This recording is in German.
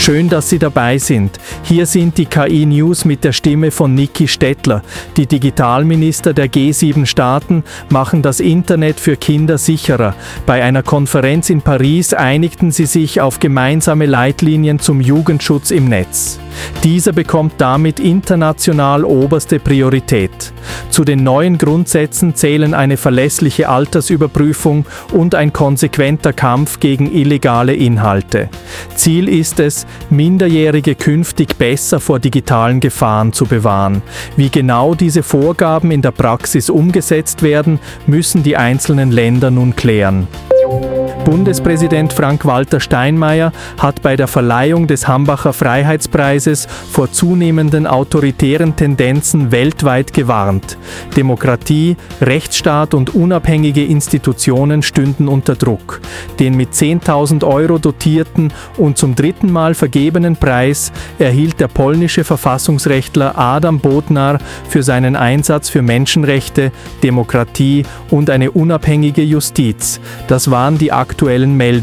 Schön, dass Sie dabei sind. Hier sind die KI-News mit der Stimme von Niki Stettler. Die Digitalminister der G7-Staaten machen das Internet für Kinder sicherer. Bei einer Konferenz in Paris einigten sie sich auf gemeinsame Leitlinien zum Jugendschutz im Netz. Dieser bekommt damit international oberste Priorität. Zu den neuen Grundsätzen zählen eine verlässliche Altersüberprüfung und ein konsequenter Kampf gegen illegale Inhalte. Ziel ist es, Minderjährige künftig besser vor digitalen Gefahren zu bewahren. Wie genau diese Vorgaben in der Praxis umgesetzt werden, müssen die einzelnen Länder nun klären. Bundespräsident Frank-Walter Steinmeier hat bei der Verleihung des Hambacher Freiheitspreises vor zunehmenden autoritären Tendenzen weltweit gewarnt. Demokratie, Rechtsstaat und unabhängige Institutionen stünden unter Druck. Den mit 10.000 € dotierten und zum dritten Mal vergebenen Preis erhielt der polnische Verfassungsrechtler Adam Bodnar für seinen Einsatz für Menschenrechte, Demokratie und eine unabhängige Justiz. Das waren die aktuellen Meldungen.